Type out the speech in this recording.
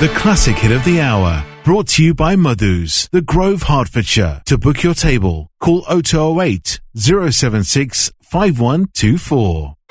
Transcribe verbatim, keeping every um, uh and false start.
The classic hit of the hour. Brought to you by Madhu's, The Grove, Hertfordshire. To book your table, call oh two oh eight, oh seven six, five one two four.